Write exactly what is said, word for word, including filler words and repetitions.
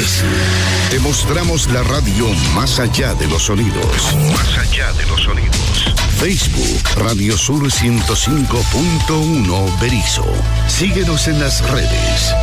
redes. Te mostramos la radio más allá de los sonidos. Más allá de los sonidos. Facebook, Radio Sur ciento cinco punto uno Berisso. Síguenos en las redes.